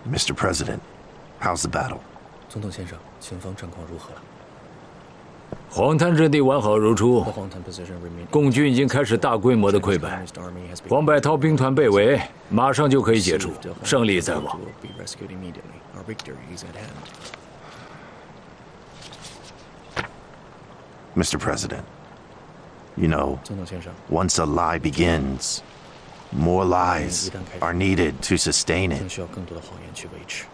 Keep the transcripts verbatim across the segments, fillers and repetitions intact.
Mister President, how's the battle? 总统先生，前方战况如何？ 黄滩阵地完好如初，共军已经开始大规模的溃败，黄百韬兵团被围，马上就可以解除，胜利在望。 Mister President, you know, once a lie begins, more lies are needed to sustain it. 需要更多的谎言去维持。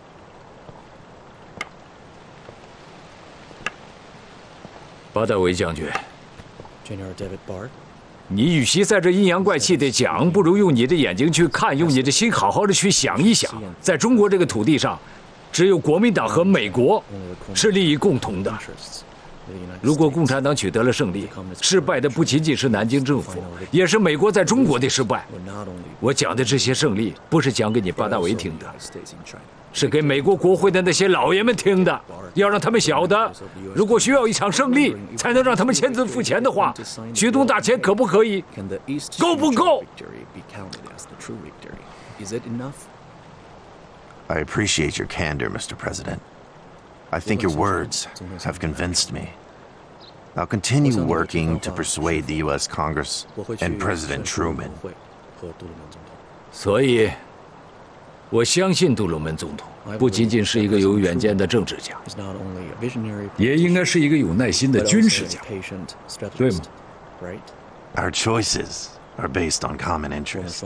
巴代维将军， General David Bard， 你与其在这阴阳怪气的讲，不如用你的眼睛去看，用你的心好好的去想一想，在中国这个土地上，只有国民党和美国是利益共同的。如果共产党取得了胜利，失败的不仅仅是南京政府，也是美国在中国的失败。我讲的这些胜利，不是讲给你巴大维听的，是给美国国会的那些老爷们听的，要让他们晓得，如果需要一场胜利才能让他们签字付钱的话，举动大钱可不可以？够不够？ I appreciate your candor, Mister President. I think your words have convinced me. I'll continue working to persuade the U S Congress and President Truman. 所以，我相信杜鲁门总统不仅仅是一个有远见的政治家，也应该是一个有耐心的军事家，对吗？ Our choices are based on common interest.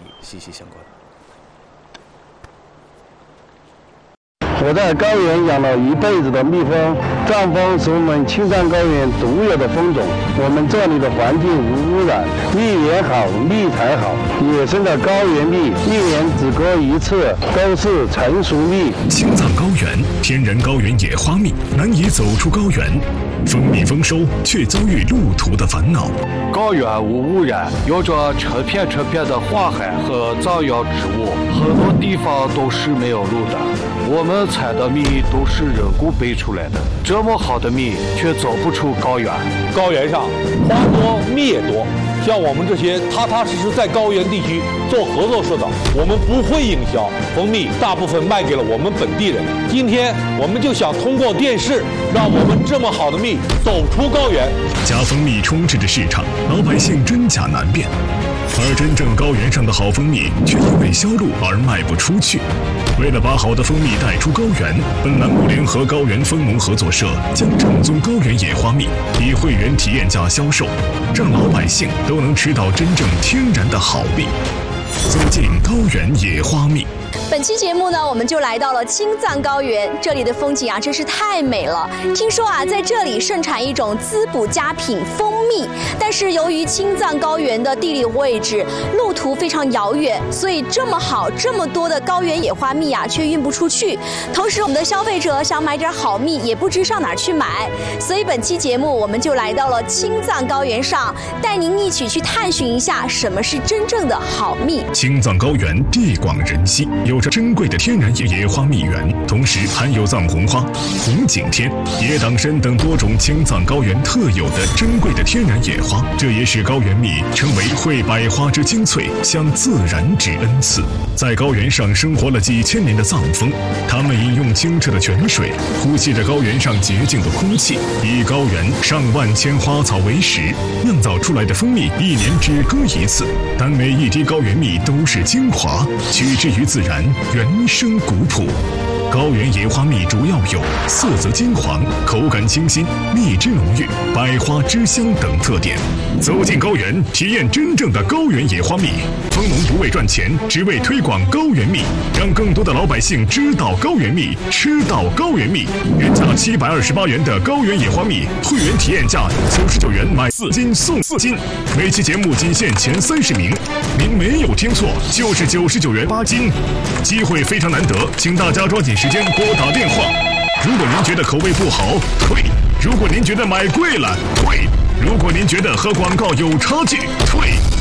我在高原养了一辈子的蜜蜂，藏蜂是我们青藏高原独有的蜂种。我们这里的环境无污染，蜜源好，蜜才好。野生的高原蜜一年只割一次，都是成熟蜜。 青藏高原天然高原野花蜜难以走出高原，蜂蜜丰收却遭遇路途的烦恼。 高原无污染，有着成片成片的花海和造药植物，很多地方都是没有路的。我们采的蜜都是人工培出来的，这么好的蜜却走不出高原。 高原上花多蜜也多，像我们这些踏踏实实在高原地区做合作社的，我们不会营销，蜂蜜大部分卖给了我们本地人。今天我们就想通过电视，让我们这么好的蜜走出高原。 假蜂蜜充斥着市场，老百姓真假难辨。而真正高原上的好蜂蜜却因为销路而卖不出去。为了把好的蜂蜜带出高原，本栏目联合高原蜂农合作社将正宗高原野花蜜以会员体验价销售，让老百姓都能吃到真正天然的好蜜。走进高原野花蜜。 本期节目呢，我们就来到了青藏高原，这里的风景啊，真是太美了。听说啊，在这里盛产一种滋补佳品蜂蜜，但是由于青藏高原的地理位置、路途非常遥远，所以这么好、这么多的高原野花蜜啊，却运不出去。同时，我们的消费者想买点好蜜，也不知上哪儿去买。所以本期节目，我们就来到了青藏高原上，带您一起去探寻一下什么是真正的好蜜。 青藏高原地广人稀，有着珍贵的天然野野花蜜源，同时含有藏红花、红景天、野党参等多种青藏高原特有的珍贵的天然野花，这也使高原蜜成为会百花之精粹，向自然之恩赐。在高原上生活了几千年的藏蜂，它们饮用清澈的泉水，呼吸着高原上洁净的空气，以高原上万千花草为食，酿造出来的蜂蜜一年只割一次，但每一滴高原蜜都是精华，取之于自然，原生古朴。高原野花蜜主要有色泽金黄、口感清新、蜜汁浓郁、百花之香等特点。走进高原，体验真正的高原野花蜜。蜂农不为赚钱，只为推广高原蜜，让更多的老百姓知道高原蜜，吃到高原蜜。原价七百二十八元的高原野花蜜，会员体验价九十九元买四斤送四斤。每期节目仅限前三十名，您没有听错，就是九十九元八斤。机会非常难得，请大家抓紧时间拨打电话。如果您觉得口味不好，退；如果您觉得买贵了，退；如果您觉得和广告有差距，退。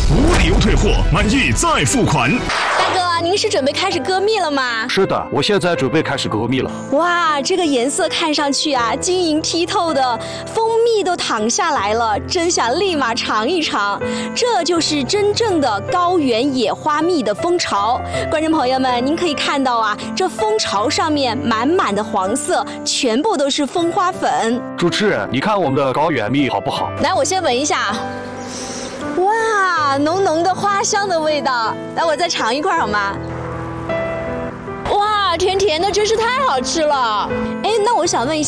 无理由退货，满意再付款。 大哥，您是准备开始割蜜了吗？ 是的，我现在准备开始割蜜了。 哇，这个颜色看上去啊，晶莹剔透的，蜂蜜都淌下来了，真想立马尝一尝。这就是真正的高原野花蜜的蜂巢。观众朋友们，您可以看到啊，这蜂巢上面满满的黄色，全部都是蜂花粉。 主持人，你看我们的高原蜜好不好？ 来，我先闻一下。哇，浓浓的花香的味道。来，我再尝一块好吗？哇，甜甜的，真是太好吃了。哎，那我想问一下。